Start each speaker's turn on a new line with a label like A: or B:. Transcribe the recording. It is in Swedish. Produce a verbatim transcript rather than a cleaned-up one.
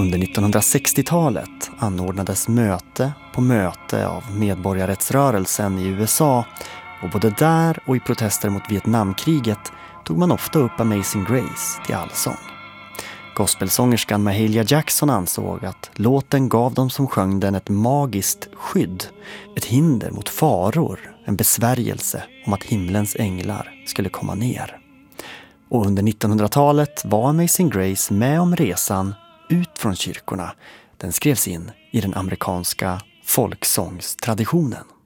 A: Under nittonhundrasextiotalet anordnades möte på möte av medborgarrättsrörelsen i U S A, och både där och i protester mot Vietnamkriget tog man ofta upp Amazing Grace till allsång. Gospelsångerskan Mahalia Jackson ansåg att låten gav dem som sjöng den ett magiskt skydd, ett hinder mot faror, en besvärjelse om att himlens änglar skulle komma ner. Och under nittonhundratalet var Amazing Grace med om resan ut från kyrkorna. Den skrevs in i den amerikanska folksångstraditionen.